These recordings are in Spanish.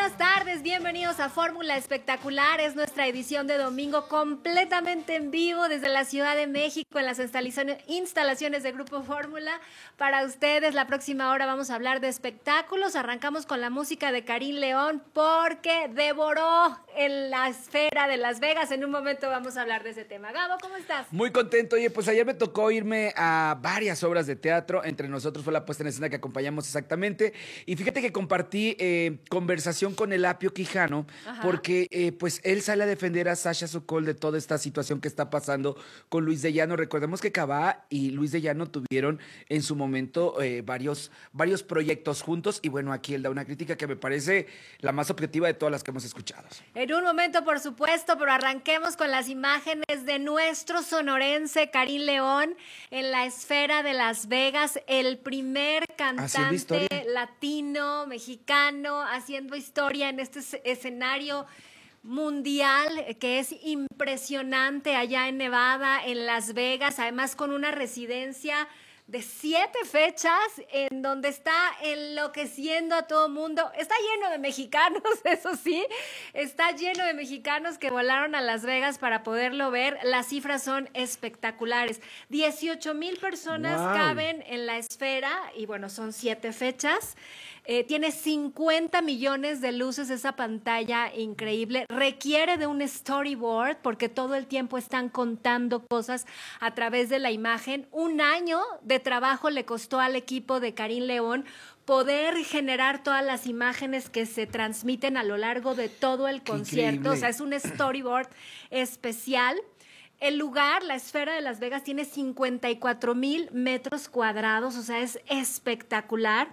buenas tardes, bienvenidos a Fórmula Espectacular. Es nuestra edición de domingo completamente en vivo desde la Ciudad de México en las instalaciones de Grupo Fórmula. Para ustedes, la próxima hora vamos a hablar de espectáculos. Arrancamos con la música de Karin León porque devoró en la esfera de Las Vegas. En un momento vamos a hablar de ese tema. Gabo, ¿cómo estás? Muy contento. Oye, pues ayer me tocó irme a varias obras de teatro. Entre nosotros fue la puesta en escena que acompañamos exactamente. Y fíjate que compartí conversación con el Apio Quijano. Ajá. Porque pues él sale a defender a Sasha Sokol de toda esta situación que está pasando con Luis de Llano. Recordemos que Cabá y Luis de Llano tuvieron en su momento varios proyectos juntos. Y bueno, aquí él da una crítica que me parece la más objetiva de todas las que hemos escuchado. En un momento, por supuesto, pero arranquemos con las imágenes de nuestro sonorense Karin León en la esfera de Las Vegas, el primer cantante latino, mexicano, haciendo historia en este escenario mundial que es impresionante allá en Nevada, en Las Vegas, además con una residencia de 7 fechas en donde está enloqueciendo a todo mundo. Está lleno de mexicanos, eso sí, está lleno de mexicanos que volaron a Las Vegas para poderlo ver. Las cifras son espectaculares. 18,000 personas caben en la esfera y bueno, son 7 fechas. Tiene 50 millones de luces esa pantalla increíble. Requiere de un storyboard porque todo el tiempo están contando cosas a través de la imagen. 1 año de trabajo le costó al equipo de Karin León poder generar todas las imágenes que se transmiten a lo largo de todo el concierto. O sea, es un storyboard especial. El lugar, la esfera de Las Vegas, tiene 54,000 metros cuadrados, o sea, es espectacular.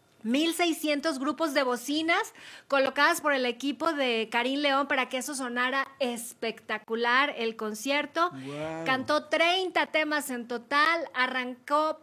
1,600 grupos de bocinas colocadas por el equipo de Karin León para que eso sonara espectacular el concierto. Cantó 30 temas en total, arrancó